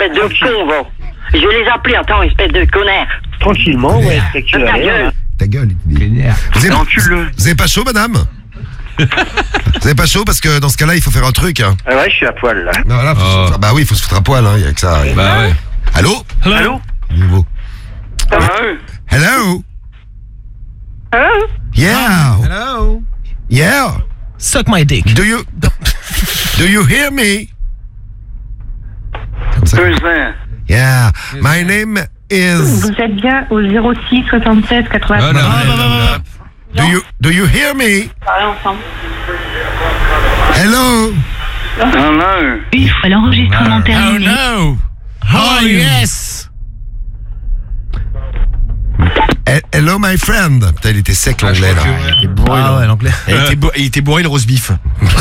espèce de con, va. Je vais les appeler, attends, espèce de connard. Tranquillement, ouais, c'est que tu Ta gueule. Ta gueule. Vous avez pas chaud, madame? Vous avez pas chaud parce que dans ce cas-là, il faut faire un truc. Hein. Ah ouais, je suis à poil là. Non, là, bah oui, il faut se foutre à poil, hein, il y a que ça. Bah ouais. Allô? Allô? Nouveau. Hello? Hein? Yeah. Hello. Yeah. Suck my dick. Do you hear me? Comme ça. Yeah. My name is. Vous êtes bien au 06 76 80. Do you hear me? Parlez ensemble. Hello? L'enregistrement terminé. no. Oh yes. Hello, my friend. Putain, il était sec l'anglais là. Il était bourré. Ah ouais, l'anglais. Il était bourré le roast beef.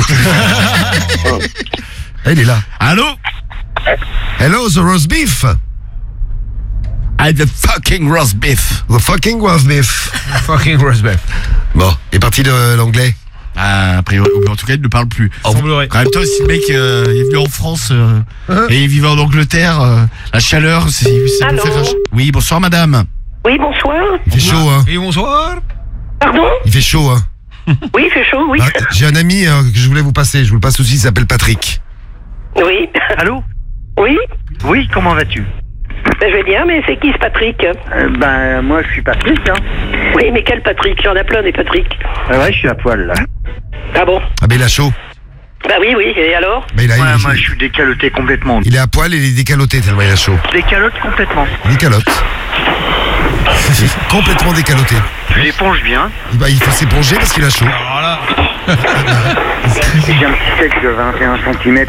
Ah, il est là. Allô? Hello, the roast beef. The fucking roast beef. The fucking roast beef. Fucking roast beef. Bon, il est parti de l'anglais. Ah, après, en tout cas, il ne parle plus. Semblerait. En même temps, si le mec est venu en France et il vivait en Angleterre, la chaleur, ça lui fait rage. Oui, bonsoir madame. Oui, bonsoir. Il fait chaud, hein. Et bonsoir. Pardon? Il fait chaud, hein. Oui, il fait chaud, oui. Ah, j'ai un ami que je voulais vous passer. Je vous le passe aussi, il s'appelle Patrick. Oui. Allô? Oui? Oui, comment vas-tu? Ben, je vais bien, mais c'est qui ce Patrick? Moi je suis Patrick, hein. Oui, mais quel Patrick? Il y en a plein des Patrick. Ah ouais, je suis à poil là. Ah bon? Ah, ben il a chaud. Bah oui, et alors? Ben, il Moi je suis décaloté complètement. il est à poil et il est décaloté tellement il a chaud. Décalote complètement. Décalote. Complètement décaloté. Tu l'éponges bien. Il faut s'éponger parce qu'il a chaud. J'ai un petit sec de 21 cm.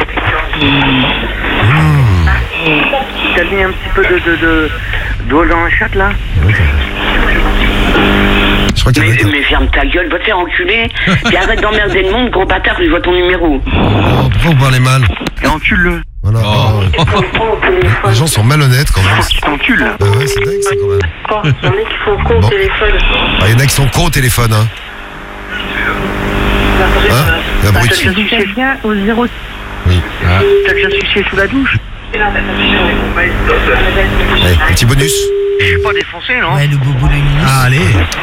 T'as mis un petit peu d'eau dans la chatte là? Je crois qu'il y a Mais ferme ta gueule, va te faire enculer. Puis arrête d'emmerder le monde, gros bâtard, je vois ton numéro. Oh, pourquoi vous parlez mal? Et encule-le. Voilà. Les gens sont malhonnêtes quand même. Faut qu'il t'encule. Bah ouais, c'est dingue ça quand même. Il y en a qui font con au téléphone. Ah, il y en a qui sont cons au téléphone, hein. Hein? L'abruti. Vous êtes bien au 06. Oui. T'as déjà sucé sous la douche? Allez, un petit bonus. Je suis pas défoncé, non? Ouais, le bobo, le ninus. Ah, allez.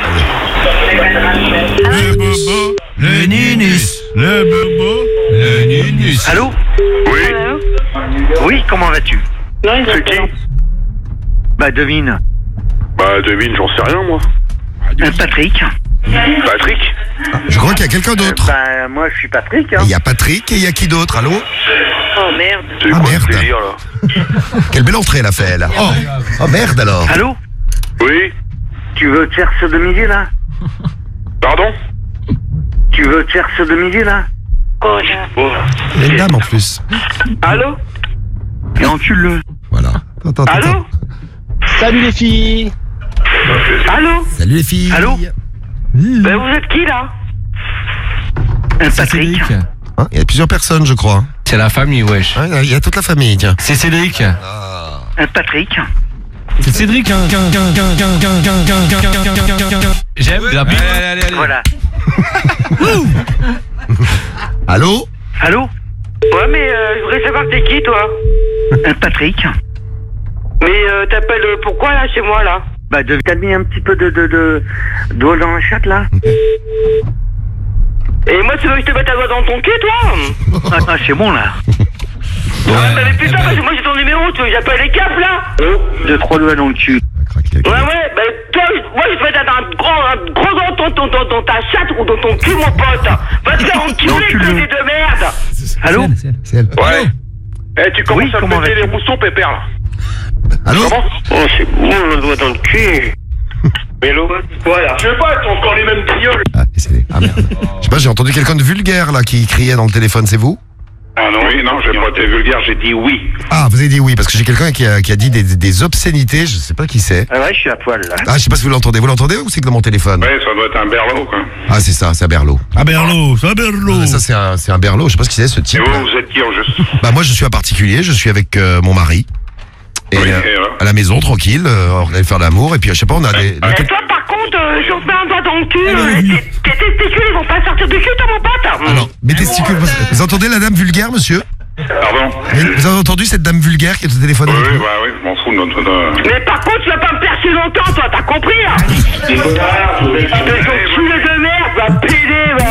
Le bobo, le ninus. Le bobo, le ninus. Allô? Oui. Oui, comment vas-tu? C'est qui? Bah devine. Bah, devine, j'en sais rien, moi. Patrick. Patrick? Je crois qu'il y a quelqu'un d'autre. Bah moi je suis Patrick, hein. Il y a Patrick et il y a qui d'autre? Allô? Oh merde. C'est Ah, quoi merde. ce délire, là? Quelle belle entrée elle a fait, elle. Oh merde alors. Allô? Oui? Tu veux te faire sodomiser là? Pardon? Tu veux te faire sodomiser là? Oh. Il y a une dame en plus. Allô? Et encule-le. Voilà. Attends. Allô? Salut les filles. Allô? Salut les filles. Allô? Ben vous êtes qui là? Patrick. Hein, il y a plusieurs personnes, je crois. C'est la famille, wesh. Hein, il y a toute la famille, tiens. C'est Cédric. Patrick. C'est Cédric. J'aime. Allez. Voilà. Allô? Allô? Ouais, mais je voudrais savoir t'es qui toi? Patrick. Mais t'appelles pourquoi là chez moi là? Bah t'as mis un petit peu d'eau dans la chatte là? Et moi tu veux que je te mette ta doigt dans ton cul toi? Ah c'est bon là. Ouais, mais putain, parce que moi j'ai ton numéro, tu veux que j'appelle les caps là? 2-3 doigts dans le cul. Ouais, bah toi, moi je te mets un gros dans ta chatte ou dans ton cul mon pote. Va te faire enculer, clé de merde. Allô? C'est elle. Ouais. Eh, tu commences à comment me péter vas-tu? les roussons, pépère, là. Allô? Comment? Oh, c'est bon, le doigt dans le cul. Mélo? Voilà. Je sais pas, ils ont encore les mêmes guignols. Ah merde. Je sais pas, j'ai entendu quelqu'un de vulgaire là qui criait dans le téléphone, c'est vous? Ah non, oui, non, j'ai pas été vulgaire, j'ai dit oui. Ah, vous avez dit oui, parce que j'ai quelqu'un qui a dit des obscénités, je sais pas qui c'est. Ah ouais, je suis à poil là. Ah, je sais pas si vous l'entendez. Vous l'entendez ou c'est que dans mon téléphone? Ouais, ça doit être un berlot, quoi. Ah, c'est ça, c'est un berlot. Ah Berlot, ça Berlot. Ah, ça, c'est un berlot, je sais pas ce que c'est ce Et type. vous êtes qui en juste? Bah, moi, je suis un particulier, je suis avec mon mari. Et Oui, et alors à la maison, tranquille, on allait faire l'amour, et puis je sais pas, on a des. Et toi par contre, si on te met un doigt dans le cul, tes testicules ils vont pas sortir du cul toi mon pote. Alors, mes testicules, vous entendez la dame vulgaire, monsieur? Pardon? Vous avez entendu cette dame vulgaire qui est au téléphone Oui, avec oui, nous bah oui, je m'en fous de notre... Mais par contre, tu vas pas me percer longtemps, toi, t'as compris, hein? T'es ton culé de merde, va péder, va!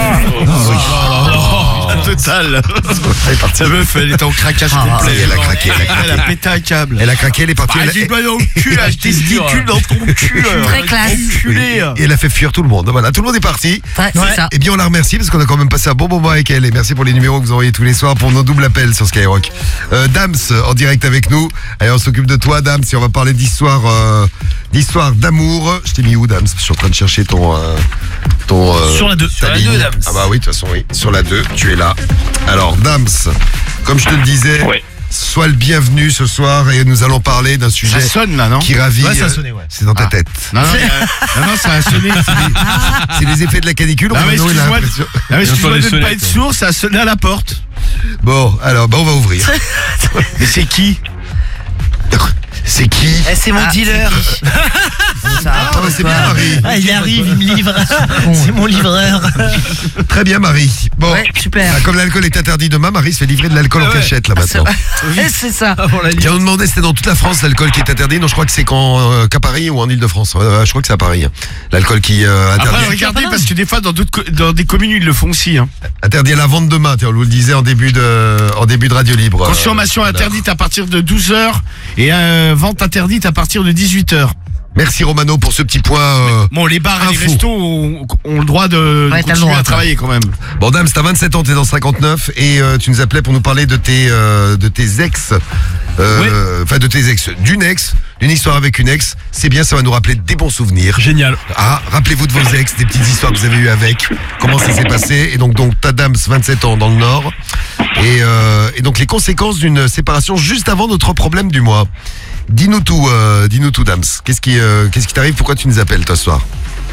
La totale. La meuf, elle était en craquage complet. Elle a craqué, Elle a pété un câble. Elle a craqué, elle est partie. Ah, j'ai pas dans le cul, là, je testicule dans ton cul. Très classe. Enculé. Et elle a fait fuir tout le monde. Voilà, tout le monde est parti. Ouais, c'est ça. Et bien on la remercie parce qu'on a quand même passé un bon moment avec elle. Et merci pour les numéros que vous envoyez tous les soirs pour nos doubles appels sur Skyrock. Dams en direct avec nous. Allez, on s'occupe de toi, Dams. Et on va parler d'histoire d'amour. Je t'ai mis où, Dams? Je suis en train de chercher ton Sur la 2. ta ligne. Dams. Ah bah oui, de toute façon, oui. Sur la 2, tu es là. Alors, Dams, comme je te le disais, Ouais. sois le bienvenu ce soir et nous allons parler d'un sujet Ça sonne là, non? qui ravit. Ouais, ça a sonné, ouais. C'est dans ta tête. Non, ça a sonné. C'est les effets de la canicule. Ah, mais Romano, il a excuse-moi l'impression. excuse-moi de ne pas être sourd, ça a sonné à la porte. Bon, alors, on va ouvrir. Mais c'est qui? C'est qui? C'est mon dealer. Ah, bah, c'est bien, Marie. Ah, il arrive, il me livre. C'est mon livreur. Très bien, Marie. Bon, Ouais, super. ah, comme l'alcool est interdit demain, Marie se fait livrer de l'alcool en cachette, là, maintenant. C'est ça. Tiens, on demandait, c'était dans toute la France l'alcool qui est interdit. Non, je crois que c'est qu'à Paris ou en Ile-de-France. Je crois que c'est à Paris. L'alcool qui interdit. Après, regardez, parce que des fois, dans des communes, ils le font aussi. Hein. Interdit à la vente demain. Tiens, on vous le disait en début de Radio Libre. Consommation interdite à partir de 12h et vente interdite à partir de 18h. Merci Romano pour ce petit point. Bon, les bars et les info. restos ont le droit de Ouais, t'as le continuer droit, à travailler quand même. Bon, Dame, t'as 27 ans, t'es dans 59 et tu nous appelais pour nous parler de tes ex. Enfin, de tes ex. D'une histoire avec une ex. C'est bien, ça va nous rappeler des bons souvenirs. Génial. Ah, rappelez-vous de vos ex, des petites histoires que vous avez eues avec. Comment ça s'est passé. Et donc ta Dame, 27 ans dans le Nord. Et donc les conséquences d'une séparation juste avant notre problème du mois. Dis-nous tout, Dams. Qu'est-ce qui t'arrive? Pourquoi tu nous appelles, toi, ce soir?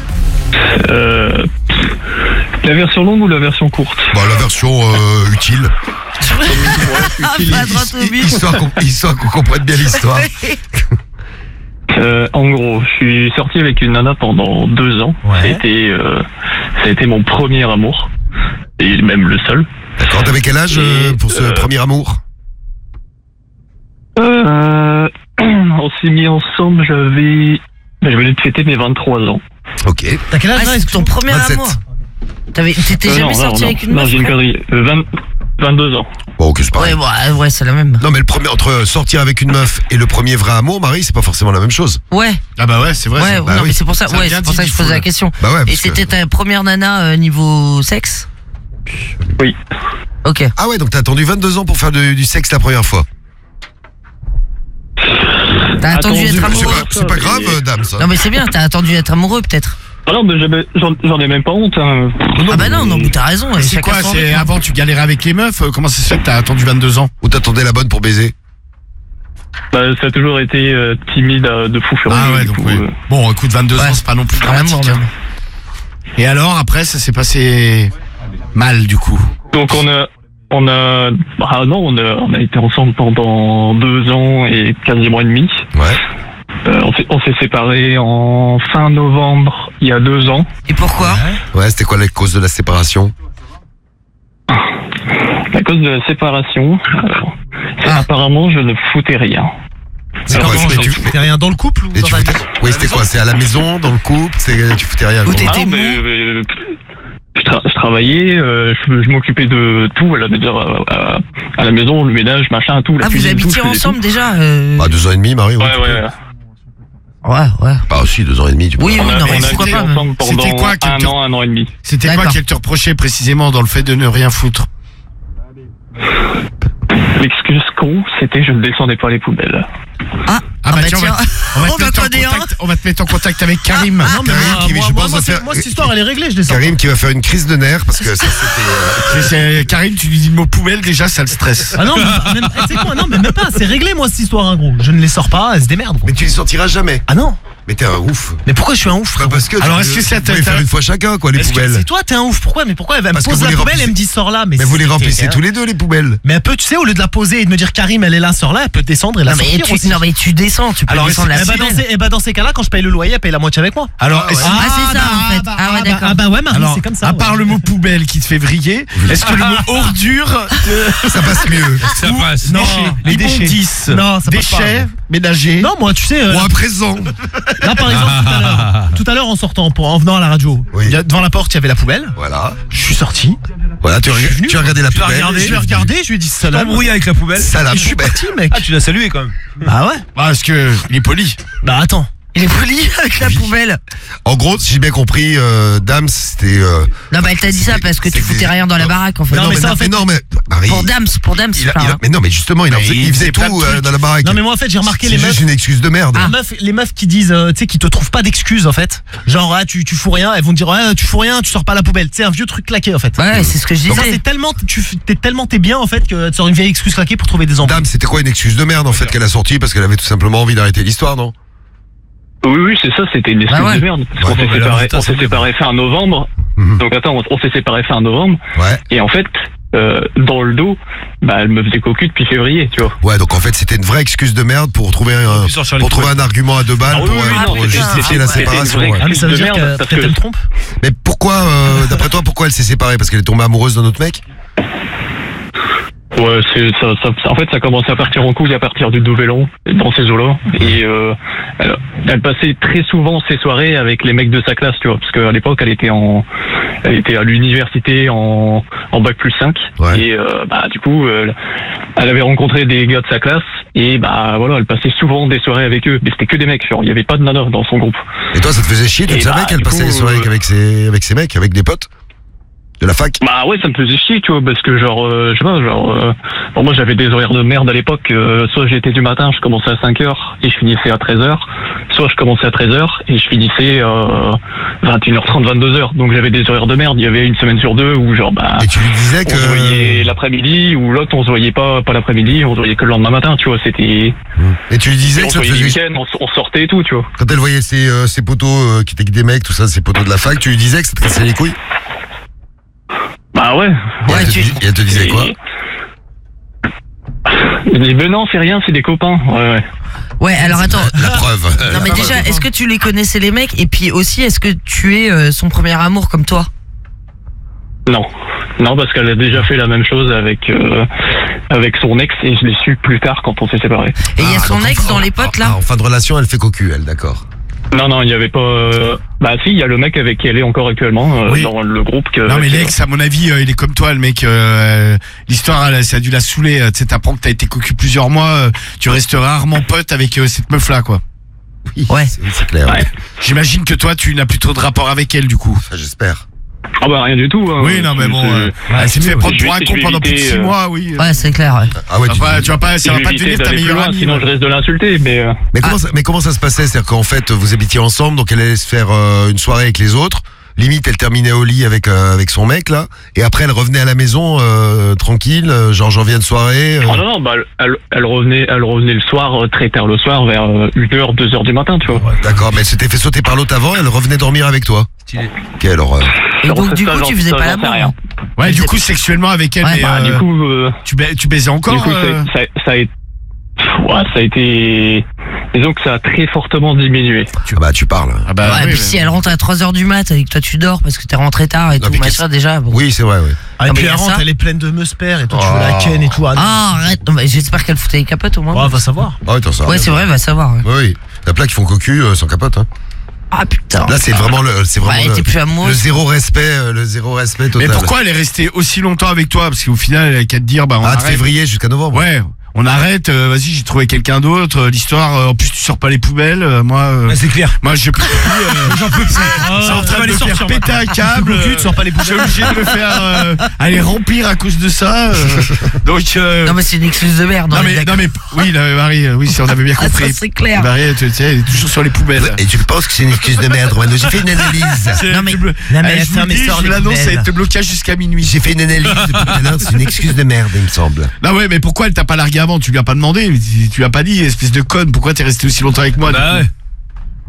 La version longue ou la version courte? Bon, la version utile. Pas droit au but. Histoire qu'on comprenne bien l'histoire. En gros, je suis sorti avec une nana pendant 2 ans. Ouais. Ça a été mon premier amour. Et même le seul. D'accord, t'avais quel âge pour ce premier amour? On s'est mis ensemble, je venais de fêter mes 23 ans. Ok. T'as quel âge Ah, là? c'est ton premier 27. amour. T'étais jamais sorti avec une Non, meuf? j'ai une frère connerie. 22 ans. Bon, ok, c'est pareil. Ouais, c'est la même. Non, mais le premier, entre sortir avec une meuf et le premier vrai amour, Marie, c'est pas forcément la même chose. Ouais, Ah bah ouais, c'est vrai. ouais, ça. bah non, oui. mais c'est pour ça, Ça ouais, vient c'est pour ça que je d'Idifo, posais là. la question. Bah ouais. Et parce que- c'était ta première nana niveau sexe? Oui. Ok. Ah ouais, donc t'as attendu 22 ans pour faire du sexe la première fois. T'as attendu Attendu, être C'est amoureux? pas, c'est pas grave, Dame, ça. Non, mais c'est bien, t'as attendu être amoureux peut-être. Ah non, mais j'en ai même pas honte. Hein. Ah bah non, mais t'as raison. C'est chacun quoi? son C'est rythme. avant, tu galérais avec les meufs? Comment ça se fait que t'as attendu 22 ans? Ou t'attendais la bonne pour baiser? Ça a toujours été timide de fou furieux. Ah ouais, du donc coup, oui. Bon, écoute, 22 Ouais. ans, c'est pas non plus Pas l'amour, dramatique. Hein. Et alors, après, ça s'est passé mal, du coup. Donc on a été ensemble pendant 2 ans et quasiment et demi. Ouais. On s'est séparés en fin novembre il y a 2 ans. Et pourquoi? Ouais, c'était quoi la cause de la séparation? À cause de la séparation, apparemment je ne foutais rien. C'est Alors, quoi, comment, c'était- genre, t'es rien dans le couple ou Et dans tu ta foutais... maison? Oui, c'était quoi? C'est à la maison, dans le couple? Tu foutais rien. Ou gros. t'es- Ah, T'étais mais, je travaillais, je m'occupais de tout à la maison, le ménage, machin, tout. La Ah, vous cuisine, tout, habitiez je faisais ensemble déjà? Bah, 2 ans et demi, Marie, oui. tout. Ouais. Ouais. Bah aussi, 2 ans et demi, tu peux. Oui, On oui, a, non, on mais a pourquoi été pas? ensemble pendant C'était quoi, un an et demi. C'était quoi D'accord. qu'elle te reprochait précisément dans le fait de ne rien foutre? L'excuse con, c'était je ne descendais pas les poubelles. Ah bah bah tiens, tiens, on va on te va mettre en connaître un. contact- on va te mettre en contact avec Karim. Non, mais Karim qui, je pense, va faire- moi, cette histoire, elle est réglée, je descends. Karim qui va faire une crise de nerfs parce que ça c'était. Karim, tu lui dis le mot poubelle, déjà, ça le stresse. Ah non, même, tu sais quoi, non, mais même pas, c'est réglé, moi, cette histoire, hein, gros. Je ne les sors pas, elles se démerdent, gros. Mais tu les sortiras jamais. Ah non, Mais t'es un ouf. Mais pourquoi je suis un ouf? Bah parce que Alors, est-ce que ça vous pouvez faire une fois chacun, quoi, les Est-ce que poubelles. c'est toi, t'es un ouf? Pourquoi? Mais pourquoi elle me Parce que pose vous la les poubelle, remplissez- elle me dit sors là. Mais vous les c'est- remplissez tous les deux, les poubelles. Mais elle peut, tu sais, au lieu de la poser et de me dire Karim, elle est là, sors là, elle peut descendre et la Non mais, sortir aussi. tu descends, tu peux Alors, descendre la poubelle. dans ces cas-là, quand je paye le loyer, elle paye la moitié avec moi. Alors, Ah, ouais. Ah, c'est ça en fait. Ah ouais, d'accord. Ah bah ouais, Marie, alors, c'est comme ça. à ouais. part le mot poubelle qui te fait vriller, est-ce que le mot ordure Ça passe mieux. Ça passe. Non, les déchets. immondices, Non, ça passe pas. déchets ménagers? Non, moi, tu sais, Ou à présent. là par exemple, tout à l'heure en sortant, en venant à la radio, Oui. devant la porte, il y avait la poubelle. Voilà. Je suis sorti. Voilà, tu as regardé la poubelle. Je l'ai regardé, je lui ai dit salam. Embrouillé avec la poubelle. Salam, Et je suis poubelle. parti, mec. Ah, tu l'as salué quand même. Bah ouais. Parce que il est poli. Bah attends. Il est poli avec la poubelle. En gros, si j'ai bien compris, Dams, c'était. Non bah elle t'a dit ça parce que tu c'était- foutais rien dans la baraque en fait. Non, mais ça, en fait- non, mais Marie. Pour Dams, il a- je parle. mais non, mais justement, il Mais faisait il faisait plein tout de trucs. dans la baraque. Non mais moi en fait j'ai remarqué C'est les juste meufs. une excuse de merde. Les meufs qui disent, tu sais, qui te trouvent pas d'excuses en fait. Genre, ah, tu fous rien, elles vont te dire, ouais, tu fous rien, tu sors pas la poubelle. C'est un vieux truc claqué en fait. Ouais, c'est ce que je Donc, disais. t'es bien en fait que tu sors une vieille excuse claquée pour trouver des embrouilles. Dame, c'était quoi une excuse de merde en fait qu'elle a sorti parce qu'elle avait tout simplement envie d'arrêter l'histoire, non? Oui, c'est ça, c'était une excuse Bah ouais. de merde. Parce Ouais, qu'on s'est bah, là, séparés, putain, on s'est c'est séparés fin novembre. Mhm. Donc attends, on s'est séparés fin novembre. Ouais. Et en fait, dans le dos, bah elle me faisait cocu depuis février, tu vois. Ouais, donc en fait c'était une vraie excuse de merde pour trouver un argument à deux balles Ah oui, pour, oui, pour non, justifier la c'était une séparation. vraie ouais. Ah mais ça veut de dire merde, que parce peut-être que- elle me trompe. Mais pourquoi, d'après toi, pourquoi elle s'est séparée? Parce qu'elle est tombée amoureuse d'un autre mec? Ouais, en fait, ça commençait à partir en couille à partir du Nouvel An, dans ces eaux-là. Et elle passait très souvent ses soirées avec les mecs de sa classe, tu vois, parce qu'à l'époque, elle était à l'université en bac plus 5. Ouais. Et bah du coup, elle avait rencontré des gars de sa classe et bah voilà, elle passait souvent des soirées avec eux. Mais c'était que des mecs, genre il y avait pas de nanas dans son groupe. Et toi, ça te faisait chier? Tu Et savais bah, qu'elle du passait coup, les soirées avec ses mecs, avec des potes? De la fac? Bah ouais, ça me faisait chier, tu vois, parce que genre, je sais pas, bon, moi j'avais des horaires de merde à l'époque, soit j'étais du matin, je commençais à 5h et je finissais à 13h, soit je commençais à 13h et je finissais 21h30, 22h, donc j'avais des horaires de merde, il y avait une semaine sur deux où genre, bah, Et tu lui disais on se voyait que. l'après-midi, ou l'autre on se voyait pas l'après-midi, on se voyait que le lendemain matin, tu vois, c'était, Et tu lui disais on que se ça te voyait les faisait. week-ends, on sortait et tout, tu vois. Quand elle voyait ses potos qui étaient que des mecs, tout ça, ses potos de la fac, tu lui disais que ça te cassait les couilles? Bah ouais. Et elle te disait quoi? Il dit, ben non, c'est rien, c'est des copains. Ouais. Ouais, alors attends. La preuve. Non mais déjà, est-ce que tu les connaissais les mecs? Et puis aussi, est-ce que tu es son premier amour comme toi? Non, parce qu'elle a déjà fait la même chose avec son ex et je l'ai su plus tard quand on s'est séparés. Et il y a son donc ex dans les potes là? En fin de relation, elle fait cocu, elle, d'accord. Non, il y avait pas. Bah si, il y a le mec avec qui elle est encore actuellement Oui. dans le groupe. Non mais l'ex, à mon avis, il est comme toi, le mec. L'histoire, ça a dû la saouler. Tu sais, t'apprends que t'as été cocu plusieurs mois. Tu restes rarement pote avec cette meuf-là, quoi. Oui, Ouais. c'est clair. Ouais. J'imagine que toi, tu n'as plus trop de rapport avec elle, du coup. Enfin, j'espère. Ah bah rien du tout. Hein. Oui, non mais bon, elle s'est fait prendre pour un con pendant plus de 6 mois, oui. Ouais, c'est clair. Ouais. Ah ouais, Tu vas pas, ça va pas devenir ta meilleure amie. Sinon je risque de l'insulter, mais. Mais comment ça se passait? C'est-à-dire qu'en fait, vous habitiez ensemble, donc elle allait se faire une soirée avec les autres. Limite, elle terminait au lit avec son mec, là. Et après, elle revenait à la maison, tranquille, genre, j'en viens de soirée. Oh non, bah elle revenait le soir, très tard le soir, vers 1h, 2h du matin, tu vois. D'accord, mais elle s'était fait sauter par l'autre avant, elle revenait dormir avec toi. Quelle horreur. Et donc du coup, tu faisais pas l'amour? rien. Ouais, du coup, sexuellement avec elle, Ouais, mais Bah, du coup, tu baisais encore. du coup, ça a été. Disons que ça a très fortement diminué. Ah bah, tu parles. Ah bah, Ouais, oui, puis mais- si elle rentre à 3h du mat et que toi tu dors parce que t'es rentré tard et Non, tout, mais machin, déjà, bon. Oui, c'est vrai, oui. Ah, et Non, puis mais y elle a rentre, ça. elle est pleine de meusper et toi tu veux la ken et tout. Ah, non. Ah, arrête. Non, mais j'espère qu'elle foutait les capotes au moins. Ouais, va savoir. Ah, attends, ça. Ouais, c'est vrai, va savoir. Ouais. Oui. Il y a plein qui font cocu sans capote, hein. Ah putain. Là, c'est vraiment Ouais, t'es plus amoureuse. le zéro respect total. Mais pourquoi elle est restée aussi longtemps avec toi? Parce qu'au final, elle a qu'à te dire, bah, on Ah, de arrête. février jusqu'à novembre. Ouais, on arrête, vas-y, j'ai trouvé quelqu'un d'autre, l'histoire, en plus tu sors pas les poubelles, moi, C'est clair. moi je peux plus, j'en peux plus, c'est en train de me faire péter un câble, Tu sors pas les je suis obligé de me faire aller remplir à cause de ça, donc, Non, mais c'est une excuse de merde. non on est mais, d'accord. oui, là, Marie, oui, si on avait bien Ah, ça, compris. c'est clair. Marie, tu sais, elle est toujours sur les poubelles. Et tu penses que c'est une excuse de merde, Romano? J'ai fait une analyse. Non, mais- Non, mais Allez, elle je vous ferme le et dis, sort je les l'annonce, poubelles. elle te blocage jusqu'à minuit. J'ai fait une analyse depuis tout à l'heure, c'est une excuse de merde, il me semble. Non ouais, mais pourquoi elle t'a pas largué avant? Tu lui as pas demandé, tu lui as pas dit, espèce de conne, pourquoi t'es resté aussi longtemps avec moi? Bah du coup ouais.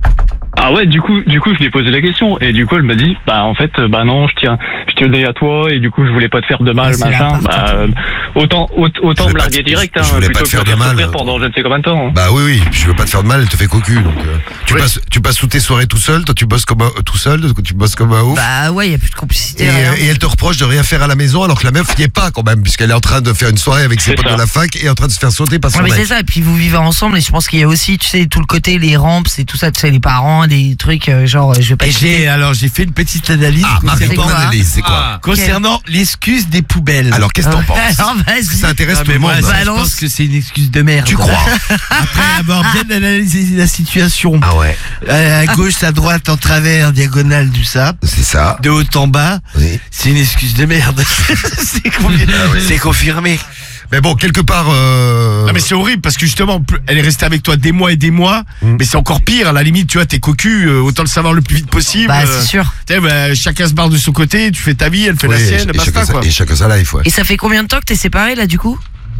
Ah ouais, du coup, je lui ai posé la question et du coup, elle m'a dit, bah en fait, bah non, je tenais à toi et du coup, je voulais pas te faire de mal, machin. Bah autant me larguer direct, hein, je voulais pas plutôt te faire que de mal. souffrir pendant je ne sais combien de temps. Hein. Bah oui, je veux pas te faire de mal, elle te fait cocu, donc tu passes toutes tes soirées tout seul, toi tu bosses comme tout seul, tu bosses comme un ouf. Bah ouais, y a plus de complicité. Et elle te reproche de rien faire à la maison alors que la meuf n'y est pas quand même, puisqu'elle est en train de faire une soirée avec ses potes de la fac et en train de se faire sauter par son Ouais, mais mec. c'est ça, et puis vous vivez ensemble et je pense qu'il y a aussi, tu sais, tout le côté, les rampes, et tout ça, tu sais, les parents, des trucs, genre, je vais pas J'ai fait une petite analyse. C'est quoi Concernant l'excuse des poubelles. Alors qu'est-ce que t'en penses Alors vas-y. Ça intéresse Ah, tout le mais moi, monde. je pense que c'est une excuse de merde. Tu crois Après avoir bien analysé la situation. Ah ouais. À gauche, à droite, en travers, diagonale, tout ça. C'est ça. De haut en bas. Oui. C'est une excuse de merde. C'est confirmé. Mais bon, quelque part. Non mais c'est horrible parce que justement elle est restée avec toi des mois et des mois, mais c'est encore pire. À la limite, tu vois, t'es cocu, autant le savoir le plus vite possible. Bah c'est sûr. Tu sais, bah, chacun se barre de son côté, tu fais ta vie, elle fait la sienne, basta quoi. Et chacun sa life, ouais. Et ça fait combien de temps que t'es séparé là du coup?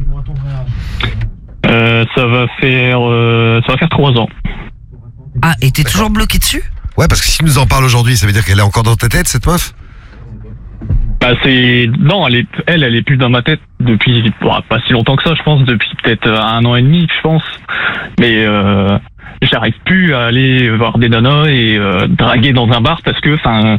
Ça va faire 3 ans. Ah, et t'es toujours bloqué dessus? Ouais, parce que si tu nous en parles aujourd'hui, ça veut dire qu'elle est encore dans ta tête, cette meuf? Bah non, elle est plus dans ma tête depuis pas si longtemps que ça, je pense, depuis peut-être 1 an et demi, je pense. Mais j'arrive plus à aller voir des nanas et draguer dans un bar parce que, enfin,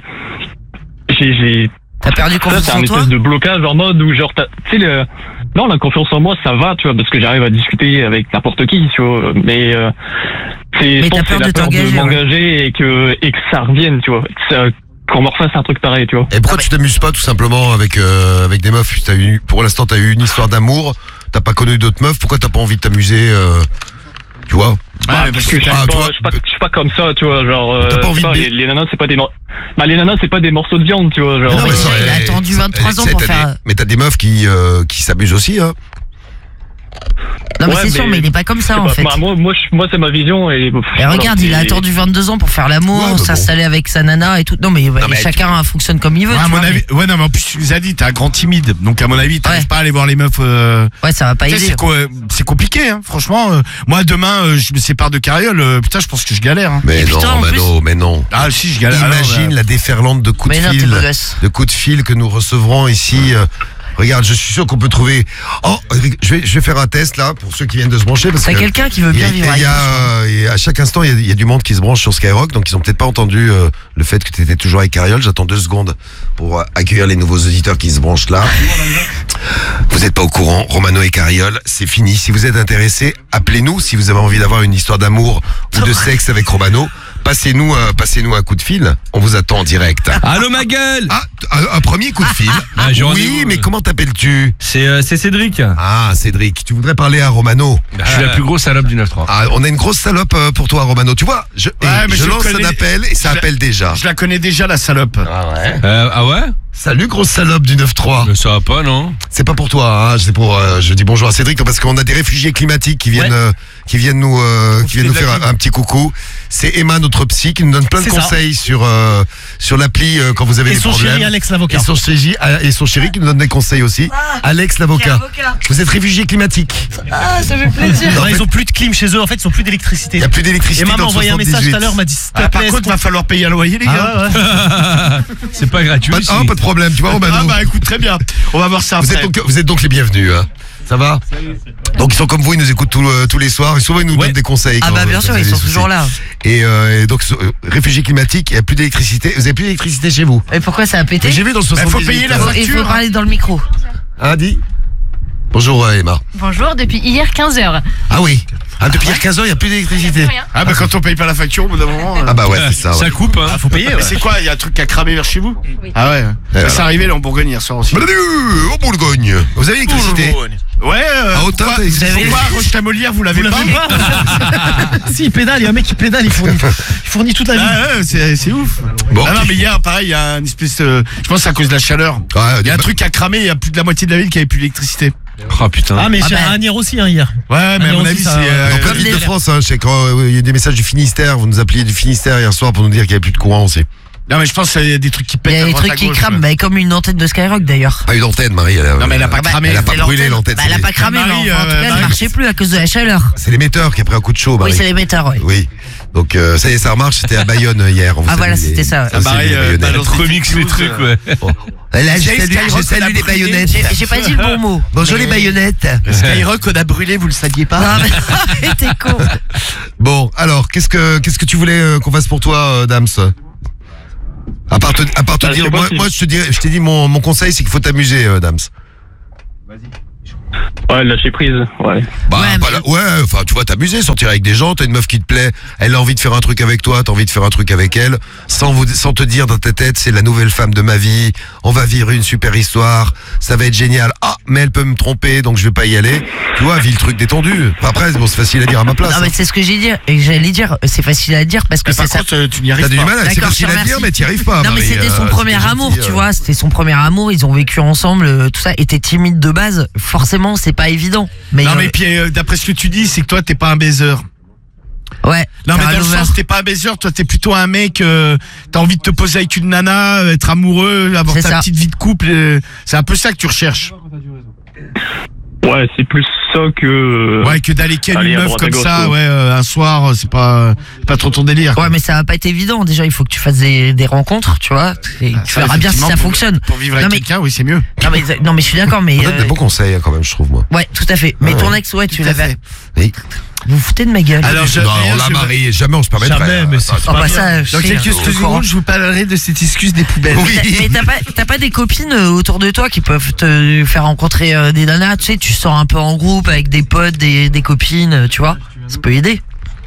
j'ai T'as perdu confiance c'est en un toi? espèce de blocage en mode où genre tu sais non, la confiance en moi ça va, tu vois, parce que j'arrive à discuter avec n'importe qui, tu vois, mais je pense que c'est la peur de m'engager et que ça revienne, tu vois, qu'on me refasse un truc pareil, tu vois. Et pourquoi tu t'amuses pas tout simplement avec des meufs? Pour l'instant t'as eu une histoire d'amour, t'as pas connu d'autres meufs, pourquoi t'as pas envie de t'amuser tu vois? Parce que je suis pas comme ça, tu vois, genre t'as pas envie de... les nanas c'est pas des les nanas c'est pas des morceaux de viande, tu vois, genre. Non, mais il a attendu 23 ans pour faire. Mais t'as des meufs qui s'amusent aussi, hein. Non mais c'est sûr, mais il est pas comme ça en fait. Moi c'est ma vision et regarde, il a attendu 22 ans pour faire l'amour, s'installer avec sa nana et tout. Non mais chacun fonctionne comme il veut. À mon avis, ouais, non mais en plus tu nous as dit t'es un grand timide, donc à mon avis t'arrives pas à aller voir les meufs. Ouais, ça va pas aider. C'est compliqué, hein. Franchement. Moi demain je me sépare de Cariole, putain je pense que je galère. Hein. Mais non, Mano, mais non. Ah si, je galère. Imagine la déferlante de coups de fil que nous recevrons ici. Regarde, je suis sûr qu'on peut trouver. Oh, je vais faire un test là pour ceux qui viennent de se brancher. Parce que quelqu'un qui veut bien vivre. À chaque instant, il y a du monde qui se branche sur Skyrock, donc ils ont peut-être pas entendu le fait que tu étais toujours avec Cariole. J'attends 2 secondes pour accueillir les nouveaux auditeurs qui se branchent là. Vous n'êtes pas au courant, Romano et Cariole, c'est fini. Si vous êtes intéressés, appelez-nous. Si vous avez envie d'avoir une histoire d'amour ou de sexe avec Romano, passez-nous un coup de fil. On vous attend en direct. Allô ma gueule. Un premier coup de fil. Oui, mais comment t'appelles-tu? C'est Cédric. Ah, Cédric. Tu voudrais parler à Romano? Je suis la plus grosse salope du 9-3. Ah, on a une grosse salope pour toi, Romano. Tu vois, je lance un appel et ça appelle déjà. Je la connais déjà, la salope. Ah ouais? Ah ouais? Salut, grosse salope du 9-3. Mais ça va pas, non? C'est pas pour toi, hein. C'est pour. Je dis bonjour à Cédric parce qu'on a des réfugiés climatiques qui viennent, nous faire un petit coucou. C'est Emma, notre psy, qui nous donne plein de conseils sur l'appli quand vous avez des problèmes. Et son chéri Alex l'avocat. Et son chéri qui nous donne des conseils aussi. Alex l'avocat. Vous êtes réfugiés climatiques. Ah, ça fait plaisir. Non, ils ont plus de clim chez eux. En fait, ils ont plus d'électricité. Il y a plus d'électricité. Et maman m'a envoyé un message tout à l'heure, m'a dit. Par contre, va falloir payer un loyer, les gars. C'est pas gratuit. Pas de problème, tu vois, Romano. Ah bah écoute, très bien. On va voir ça après. Vous êtes donc les bienvenus, hein. Ça va? Donc ils sont comme vous, ils nous écoutent tous les soirs et souvent ils nous donnent des conseils. Ah bah bien sûr, ils sont toujours là. Et donc réfugiés climatiques, il n'y a plus d'électricité. Vous avez plus d'électricité chez vous? Et pourquoi ça a pété? J'ai vu dans le 78. Il faut payer la facture. Il faut parler dans le micro. Hein, dis. Bonjour Emma. Bonjour, depuis hier 15h. Ah oui. Depuis hier 15h, il n'y a plus d'électricité. Ah bah quand on paye pas la facture au bout d'un moment. Ah bah ouais, c'est ça. Ça coupe, hein. Faut payer. Mais c'est quoi? Il y a un truc qui a cramé vers chez vous? Oui. Ah ouais. Ça s'est arrivé là en Bourgogne hier soir aussi. En Bourgogne. Vous avez l'électricité? Ouais. À Autun, pourquoi Roche-la-Molière vous l'avez pas? Si, il pédale, il y a un mec qui pédale, il fournit toute la vie. Ah ouais, c'est ouf. Bon, non mais hier pareil, il y a une espèce je pense que c'est à cause de la chaleur. Il y a un truc qui a cramé, il y a plus de la moitié de la ville qui avait plus d'électricité. Oh putain. Ah mais j'ai un Agnières aussi hier. Ouais, mais à mon avis c'est dans plein de villes de France, hein, je sais quand il y a des messages du Finistère, vous nous appeliez du Finistère hier soir pour nous dire qu'il n'y avait plus de courant aussi. Non, mais je pense qu'il y a des trucs qui pètent. Il y a à des droite, trucs à qui gauche, crament, ouais. bah, comme une antenne de Skyrock d'ailleurs. Pas une antenne, Marie. Non, mais elle a pas cramé. Elle a pas C'est brûlé l'antenne. l'antenne. Bah, c'est elle a les- pas cramé, Marie, mais en tout cas, elle Marie. marchait plus à cause de la chaleur. C'est l'émetteur qui a pris un coup de chaud, Marie. Oui, c'est l'émetteur, ouais. Oui. Donc ça y est, ça remarche. C'était à Bayonne hier. On vous Ah, voilà, salue, c'était les- ça, ouais. on salue Marie, les Bayonnais. balance des Remix fake les news, trucs, ouais. Là, je J'ai salue les baïonnettes. J'ai pas dit le bon mot. Bonjour Mais- les baïonnettes. Skyrock, on a brûlé, vous le saviez pas? Non, mais t'es con. Bon, alors, qu'est-ce que tu voulais qu'on fasse pour toi, Dams? À part te je dire, sais pas si- moi je t'ai dit mon conseil, c'est qu'il faut t'amuser, Dams. Ouais, lâcher prise, ouais. Bah, Ouais, pas mais- là- ouais, enfin, tu vois, t'amuser, sortir avec des gens, t'as une meuf qui te plaît, elle a envie de faire un truc avec toi, t'as envie de faire un truc avec elle, sans te dire dans ta tête, c'est la nouvelle femme de ma vie, on va vivre une super histoire, ça va être génial. Ah, mais elle peut me tromper, donc je vais pas y aller. Tu vois, vis le truc détendu. Après, bon, c'est facile à dire à ma place. Non, mais c'est ce que j'ai dit. Et j'allais dire, c'est facile à dire parce que Mais par c'est ça. contre, tu n'y T'as arrives du pas. mal, c'est D'accord, facile je te à dire, remercie. mais t'y arrives pas. Non, mais Marie, c'était son c'est premier gentil, amour, tu vois. C'était son premier amour. Ils ont vécu ensemble, tout ça. Et t'es timide de base. Forcément, c'est pas évident. Mais, Non, mais puis, d'après ce que tu dis, c'est que toi, t'es pas un baiser. ouais. Non, mais t'as un dans le lover. sens, t'es pas un baiser, toi, t'es plutôt un mec, t'as envie de te poser avec une nana, être amoureux, avoir C'est ta ça. petite vie de couple, c'est un peu ça que tu recherches. Ouais, c'est plus ça que. Ouais, que d'aller ken Aller une à meuf droite, à comme gauche, ça, quoi. ouais, un soir, c'est pas trop ton délire. Ouais, mais ça va pas être évident. Déjà, il faut que tu fasses des rencontres, tu vois. Et tu Ça, verras bien si effectivement, ça pour- fonctionne. Pour vivre avec Non, mais- quelqu'un, oui, c'est mieux. Non, mais je suis d'accord, mais. On donne des bons conseils, hein, quand même, je trouve, moi. Ouais, tout à fait. Mais Ouais, ton ouais. ex, ouais, tu Tout à l'avais. fait. Oui. Vous vous foutez de ma gueule. Alors, Non, on l'a marié, jamais on se permettrait. Jamais, mais c'est Oh, bah ça, je Dans sais, quelques hein, au courant. secondes, je vous parlerai de cette excuse des poubelles. Oui. Mais t'as pas des copines autour de toi qui peuvent te faire rencontrer des nanas, tu sais, tu sors un peu en groupe avec des potes, des copines, tu vois. Ça peut aider.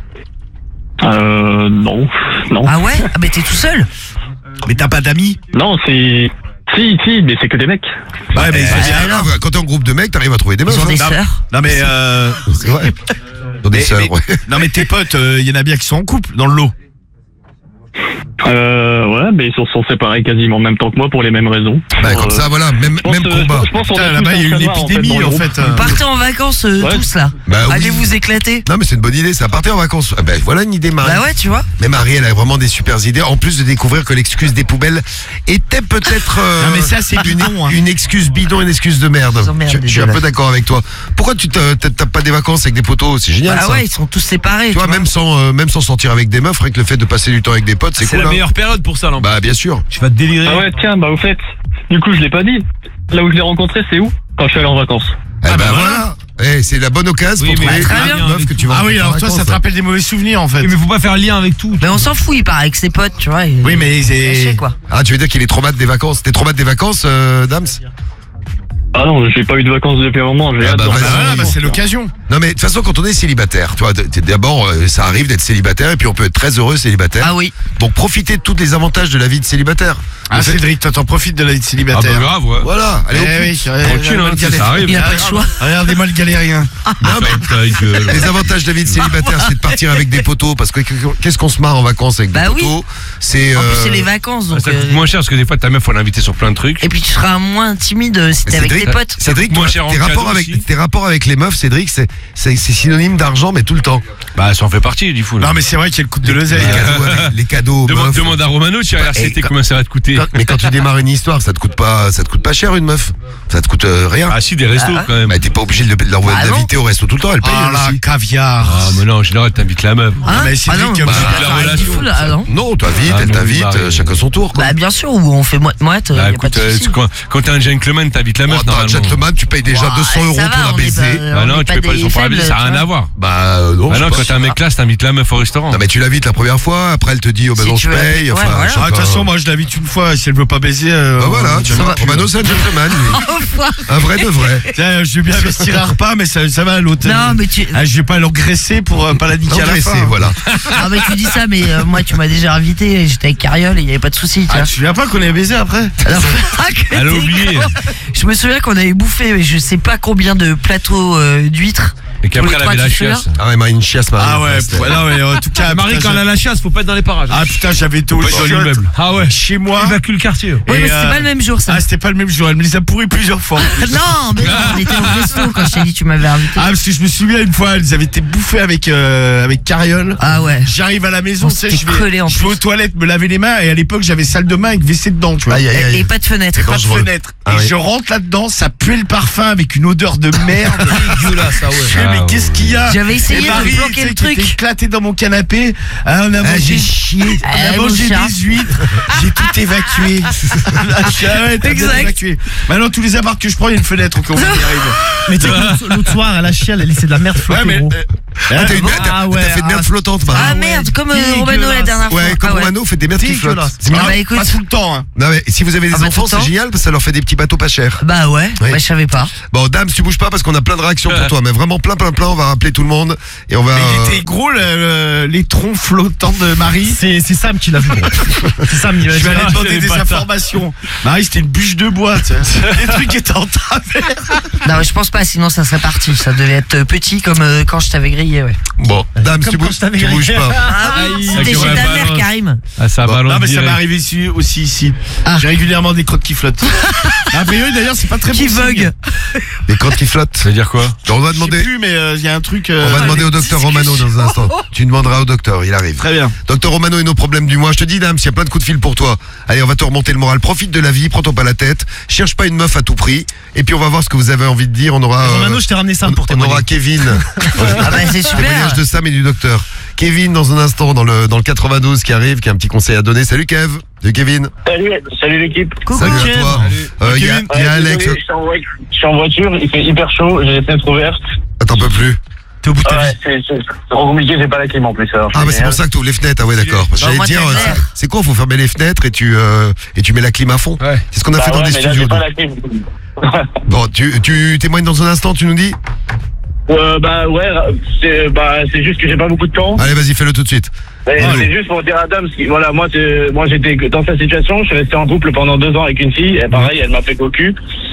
Non. Ah ouais? Ah bah t'es tout seul? Mais t'as pas d'amis? Non, c'est. Si, mais c'est que des mecs. Ouais, mais c'est bien. Alors, quand t'es en groupe de mecs, t'arrives à trouver des meufs. Ils ont hein. des sœurs. Non, mais C'est vrai. Ils ont des sœurs, ouais. non, mais tes potes, il y en a bien qui sont en couple dans le lot. Ouais, mais ils sont séparés quasiment en même temps que moi pour les mêmes raisons. Bah, comme ça, voilà, même combat. Je pense qu'on Putain, est là-bas, tous il y a eu en une train de voir, épidémie, dans le en groupe. fait. Partez en vacances Ouais. tous là. Bah oui. Allez vous éclater. Non, mais c'est une bonne idée, ça. Partez en vacances. Ah, bah, voilà une idée, Marie. Bah ouais, tu vois. Mais Marie, elle a vraiment des super idées. En plus de découvrir que l'excuse des poubelles était peut-être Non, mais ça, c'est bidon, hein. une excuse bidon, une excuse de merde. Ils ont merde, Je suis un peu dégueulasse. d'accord avec toi. Pourquoi tu t'as pas des vacances avec des potos? C'est génial, Bah ça. ouais, ils sont tous séparés. Tu vois, même sans sortir avec des meufs, rien que le fait de passer du temps avec des potes, c'est C'est cool. la hein. meilleure période pour ça, là. Bah, bien sûr. Tu vas te délirer. Ah ouais, tiens, bah au fait, du coup je l'ai pas dit. Là où je l'ai rencontré, c'est où? Quand je suis allé en vacances. Eh ben voilà. Eh, c'est la bonne occasion Oui, pour mais trouver très une bien. meuf que tu vas Ah oui, rencontrer en alors toi, ça vacances. te rappelle des mauvais souvenirs, en fait. Oui, mais faut pas faire lien avec tout. Mais on s'en fout, il part avec ses potes, tu vois. Oui, mais Lâché, c'est... quoi. Ah, tu veux dire qu'il est traumatisé des vacances? T'es traumatisé des vacances, Dams? Ah non, j'ai pas eu de vacances depuis un moment, j'ai Ah hâte bah de vas-y. refaire Ah, des bah, vacances, c'est là. l'occasion. Non mais de toute façon quand on est célibataire, tu vois, d'abord ça arrive d'être célibataire et puis on peut être très heureux célibataire. Ah oui. Donc profitez de tous les avantages de la vie de célibataire. Ah, Le fait- Cédric, toi, t'en profites de la vie de Ah célibataire. bah grave, ouais. Voilà, allez au Eh pute. oui, Tranquille, hein, ça arrive. Il a pas le choix. Regardez-moi le galérien. Non, mais Ta gueule. les avantages de la vie de célibataire, c'est de partir avec des potos parce que qu'est-ce qu'on se marre en vacances avec des Bah oui. potos? C'est En plus, c'est les vacances, donc. Ça coûte moins cher parce que des fois ta meuf faut l'inviter sur plein de trucs. Et puis tu seras moins timide si t'es avec tes potes. Cédric, moins toi, cher en tes rapports cadeau avec aussi. tes rapports avec les meufs, Cédric, c'est synonyme d'argent mais tout le temps. Bah ça en fait partie du fou. Non, mais c'est vrai qu'il y a le coup de l'oseille. Les cadeaux aux meufs. Demande à Romano, tu vas RCT quand- combien ça va te coûter. Mais quand tu démarres une histoire, ça te coûte pas cher une meuf. Ça te coûte rien. Ah si, des restos quand même. Bah t'es pas obligé de Ah non. l'inviter au resto tout le temps, elle paye Ah elle là, aussi. caviar. Ah mais non, en général t'invites la meuf. Hein mais Cédric, non, bah, bah, la arrête, relation. il fout, là. Ah non. Non, t'invites, Ah elle non, t'invite, Marie. chacun son tour quoi. Bah bien sûr, ou on fait moite-moite, Bah y a pas écoute, de souci. quand t'es un gentleman, t'invites la meuf Oh, t'es un normalement. gentleman, tu payes déjà Ouais, 200 euros ça va, pour la on est baiser. pas- Bah on non, est tu payes pas des les pour la baiser, faibles, ça n'a tu rien vois. à voir. Bah non, Bah je non, sais quand pas. t'es un mec classe, t'invites la meuf au restaurant. Non mais tu l'invites la première fois, après elle te dit oh bah Si non tu je veux- paye, ouais, enfin voilà. je sais Ah, de toute pas. façon, moi, je l'invite une fois. Si elle veut pas baiser. Bah voilà, tu vois, Romano c'est un gentleman lui. Un vrai de vrai. Tiens, je vais bien investir un repas, mais ça va à l'hôtel. Non, mais tu. Ah, je vais pas l'engraisser pour pas la niquer à la Engraissé, fin. voilà. Non, mais tu dis ça, mais moi, tu m'as déjà invité, et j'étais avec Cariole et il y avait pas de souci, tu Ah, vois. tu te souviens pas qu'on avait baisé après? Alors, que Elle a t'es oublié. con. Je me souviens qu'on avait bouffé, je sais pas combien de plateaux d'huîtres Et qu'après, elle avait la chiasse. Ah ouais, Marie, une chiasse, Marie. Ah ouais, non mais en tout cas, Marie, quand elle a la chiasse, faut pas être dans les parages. Ah putain, j'avais été au Faut pas être dans chiottes l'immeuble. Ah ouais. chez moi. Évacue le quartier. Ouais, mais c'était pas le même jour, ça. Ah, c'était pas le même jour. Elle me les a pourris plusieurs fois. Non, mais non, on était au resto quand je t'ai dit tu m'avais invité. Ah, parce que je me souviens une fois, elles avaient été bouffées avec Carriole. Ah ouais. J'arrive à la maison, On tu sais, s'était collés en je vais aux toilettes me laver les mains et à l'époque j'avais salle de bain avec WC dedans, tu vois. Aïe, aïe, aïe. Et pas de fenêtre. Pas de dangereux. fenêtre. Ah et oui. je rentre là-dedans, ça puait le parfum avec une odeur de merde. Dégueulasse, ah ouais. Je fais, mais qu'est-ce qu'il y a? J'avais essayé Et de Marie, bloquer tu sais, le qui truc. était éclaté dans mon canapé. Ah, on a mangé, j'ai chié. on a mon mangé chat. des huîtres. J'ai tout évacué. Ouais, t'as bien Exact. évacué. Maintenant, tous les apparts que je prends, il y a une fenêtre au cas où on y arrive. Mais tu sais, l'autre soir, elle a chié, elle a laissé de la merde flotter, Ouais, mais. gros. Ah, t'as une merde, Ah ouais, t'as fait de merde flottante, Marie. Ah merde, comme Romano la dernière fois. Ouais, comme Ah ouais. Romano fait des merdes qui flottent. Dégueulasse. C'est mignon. Ah bah écoute. Pas tout le temps, hein. Non mais si vous avez des Ah bah, enfants, tout le c'est temps. génial parce que ça leur fait des petits bateaux pas chers. Bah ouais, Oui. bah je savais pas. Bon, dame, tu bouges pas parce qu'on a plein de réactions pour toi, mais vraiment plein, on va rappeler tout le monde et on va. Mais il était gros, les troncs flottants de Marie. C'est Sam qui l'a vu, gros. C'est Sam, il Je vais aller Ah, demander j'avais des pas ça. informations. Marie, c'était une bûche de bois, tu sais. Les trucs étaient en travers. Non, je pense pas, sinon ça serait parti. Ça devait être petit comme quand je t'avais grillé, ouais. Bon, dame, Comme tu quand bouges, je t'avais tu bouges grillé. pas. Ah oui, c'était avec chez la ta mère, balance. Karim. Ah, ça va Non, mais ça m'est arrivé aussi ici. Ah. J'ai régulièrement des crottes qui flottent. A priori, d'ailleurs, c'est pas très Qui bon signe. vogue. Les crottes qui flottent. Ça veut dire quoi? On va Je sais demander. plus, mais il y a un truc. On va demander au docteur Romano dans un instant. Tu demanderas au docteur, il arrive. Très bien. Docteur Romano et nos problèmes du mois. Je te dis, dame, s'il y a plein de coups de fil pour toi. Allez, on va te remonter le moral. Profite de la vie, prends-toi pas la tête. Cherche pas une meuf à tout prix. Et puis on va voir ce que vous avez envie de dire. On aura. Romano, je t'ai ramené Sam pour on témoigner. aura Kevin. Ah bah c'est super. Témoignage de Sam et du docteur. Kevin dans un instant dans le 92 qui arrive, qui a un petit conseil à donner. Salut Kev. Salut Kevin. Salut l'équipe. Coucou. Salut à toi. Il y a Alex. Désolé, je suis en voiture, il fait hyper chaud, j'ai les fenêtres ouvertes. T'en peux plus. T'es au bout de ta Ouais, vie. c'est trop compliqué, j'ai pas la clim en plus. Alors, Ah bah c'est pour ça que tu ouvres les fenêtres. Ah ouais d'accord. Parce que Bah, j'allais moi, te dire t'as l'air. c'est quoi, faut fermer les fenêtres et tu mets la clim à fond. Ouais. C'est ce qu'on a fait dans des mais là, studios. j'ai pas nous. la clim. Bon, tu témoignes dans un instant, tu nous dis. Bah ouais, c'est juste que j'ai pas beaucoup de temps. Allez vas-y fais-le tout de suite. C'est juste pour dire à Adam, voilà, moi j'étais dans sa situation, je suis resté en couple pendant 2 ans avec une fille, et pareil, elle m'a fait cocu.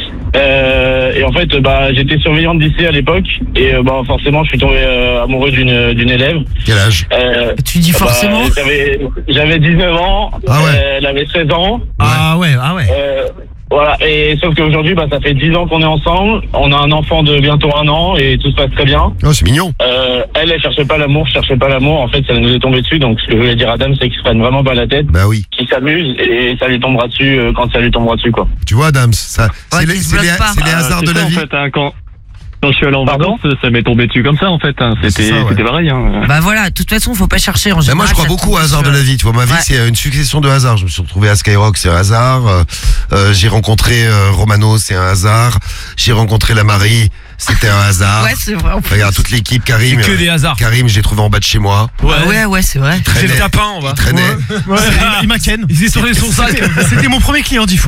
Et en fait, j'étais surveillant de lycée à l'époque, et forcément, je suis tombé amoureux d'une élève. Quel âge? Tu dis forcément. J'avais 19 ans, Ah ouais. elle avait 16 ans. Ah ouais. Voilà, et sauf qu'aujourd'hui, ça fait 10 ans qu'on est ensemble, on a un enfant de bientôt 1 an, et tout se passe très bien. Oh c'est mignon. Elle cherchait pas l'amour, je cherchais pas l'amour, en fait, ça nous est tombé dessus, donc ce que je voulais dire à Adam, c'est qu'il se prenne vraiment pas la tête, Bah oui. qu'il s'amuse, et ça lui tombera dessus quand ça lui tombera dessus, quoi. Tu vois Adams, ça Ouais, c'est qu'il se bloque pas. les hasards de la vie. En fait, hein, quand je suis allé en Pardon vacances, ça m'est tombé dessus comme ça, en fait. Hein. C'est C'était ça, ouais. c'était pareil. Hein. Bah voilà, de toute façon, faut pas chercher en Bah général. moi je crois ça beaucoup tombe au hasard de sur- la vie, tu vois, ma vie Ouais. c'est une succession de hasards. Je me suis retrouvé à Skyrock, c'est un hasard. J'ai rencontré Romano, c'est un hasard. J'ai rencontré la Marie, c'était un hasard. Ouais, c'est vrai. en plus. Regarde toute l'équipe, Karim. C'est que des hasards. Karim, j'ai trouvé en bas de chez moi. Ouais, c'est vrai. C'est le tapin, on va. Il traînait. Il m'a ken. Il est sur son sac. C'était mon premier client, Diffou.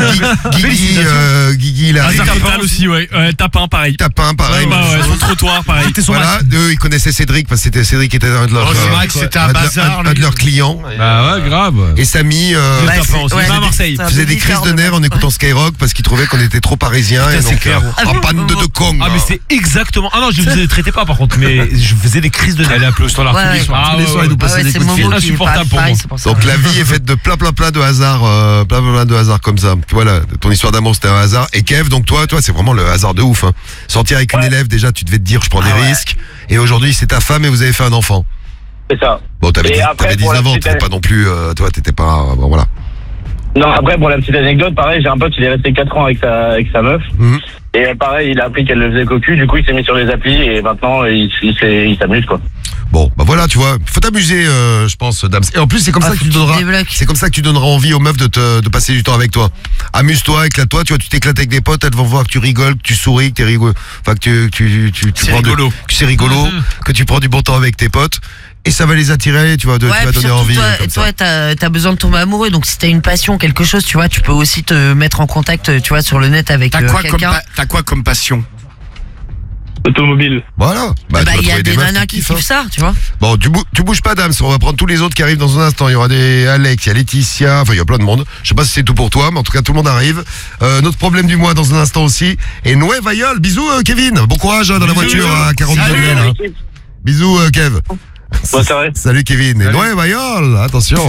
Guigui, il arrive. Hasard total aussi, ouais. Tapin, pareil. Tapin, pareil. Ouais, sur le trottoir, pareil. C'était son Voilà, eux ils connaissaient Cédric parce que c'était Cédric qui était un de leurs, Oh, c'est vrai que c'était un bazar, un de leurs clients. Bah ouais, grave. Et Samy Ouais, tapin c'est- aussi. ouais, Il va à Marseille. c'est un faisait peu des crises bizarre de nerfs en écoutant Skyrock parce qu'il trouvait qu'on était trop parisiens et Putain, c'est donc clair. en panne de con. Ah mais c'est exactement. Ah non, je ne traitais pas par contre, mais je faisais des crises de nerfs. Elle est appelée au standard Ouais, tous les ouais. soirs. Tous les soirs, il nous Ah passait ouais, des c'est coups de mon fil. mot qui est Insupportable pas pour pareil, moi. c'est pour ça. Donc la vie est faite de plein de hasards, plein de hasards comme ça. Voilà, ton histoire d'amour c'était un hasard. Et Kev, donc toi c'est vraiment le hasard de ouf. Hein. Sortir avec une élève, déjà tu devais te dire je prends des risques. Et aujourd'hui c'est ta femme et vous avez fait un enfant. C'est ça. Bon t'avais Et après, pour la 19 ans, petite t'étais pas non plus, toi t'étais pas, bon voilà. Non, après, pour la petite anecdote, pareil, j'ai un pote, il est resté 4 ans avec sa meuf. Mhm. Et pareil, il a appris qu'elle le faisait cocu, du coup, il s'est mis sur les applis et maintenant, il s'amuse, quoi. Bon, bah voilà, tu vois, faut t'amuser, je pense, Dams. Et en plus, c'est comme ça que tu donneras, c'est comme ça que tu donneras envie aux meufs de passer du temps avec toi. Amuse-toi, éclate-toi, tu vois, tu t'éclates avec des potes, elles vont voir que tu rigoles, que tu souris, que t'es rigolo, enfin que tu C'est prends rigolo. que c'est rigolo, que tu prends du bon temps avec tes potes. Et ça va les attirer, tu vois, tu vas puis donner surtout, envie. Toi, toi t'as besoin de tomber amoureux, donc si t'as une passion, quelque chose, tu vois, tu peux aussi te mettre en contact, tu vois, sur le net avec T'as quoi, quelqu'un. t'as quoi comme passion? Automobile. Voilà. Bah, tu vas il y a trouver des meufs nanas qui kiffent ça, tu vois. Bon, tu bouges pas, Dams. On va prendre tous les autres qui arrivent dans un instant. Il y aura des Alex, il y a Laetitia, enfin, il y a plein de monde. Je sais pas si c'est tout pour toi, mais en tout cas, tout le monde arrive. Notre problème du mois dans un instant aussi. Et Noé Vaillol. Bisous, Kevin. Bon courage dans la voiture à 40 degrés, là. Bisous, Kev. Bonne soirée. Salut, Kevin. Et Noé Vaillol. Attention.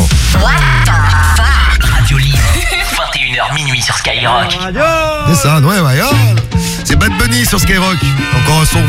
Radio Libre. 21h minuit sur Skyrock. C'est ça, Noé Vaillol. C'est Bad Bunny sur Skyrock. Encore un son